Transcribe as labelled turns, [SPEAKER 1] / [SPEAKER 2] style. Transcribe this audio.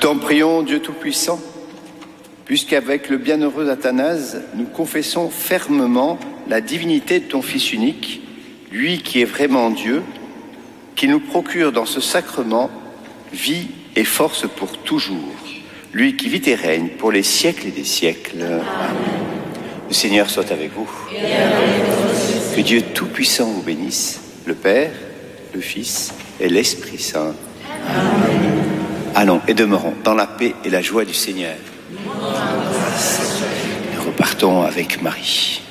[SPEAKER 1] t'en prions, Dieu Tout-Puissant, puisqu'avec le bienheureux Athanase, nous confessons fermement la divinité de ton Fils unique, lui qui est vraiment Dieu, qui nous procure dans ce sacrement vie et force pour toujours, lui qui vit et règne pour les siècles et des siècles. Amen. Le Seigneur soit avec vous. Que Dieu Tout-Puissant vous bénisse, le Père, le Fils et l'Esprit Saint. Amen. Allons et demeurons dans la paix et la joie du Seigneur. Nous repartons avec Marie.